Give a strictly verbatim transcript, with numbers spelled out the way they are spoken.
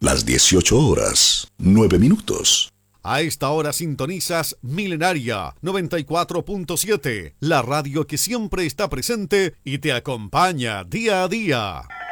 las dieciocho horas, nueve minutos. A esta hora sintonizas Milenaria noventa y cuatro punto siete, la radio que siempre está presente y te acompaña día a día.